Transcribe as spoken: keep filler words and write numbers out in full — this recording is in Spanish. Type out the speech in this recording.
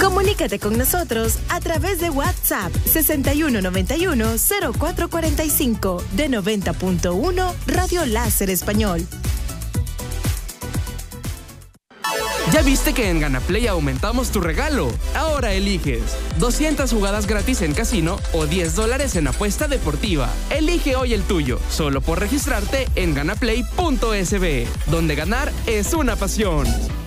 Comunícate con nosotros a través de WhatsApp sesenta y uno noventa y uno cero cuatro cuarenta y cinco de noventa punto uno Radio Láser Español. ¿Ya viste que en GanaPlay aumentamos tu regalo? Ahora eliges doscientas jugadas gratis en casino o diez dólares en apuesta deportiva. Elige hoy el tuyo, solo por registrarte en ganaplay punto es be, donde ganar es una pasión.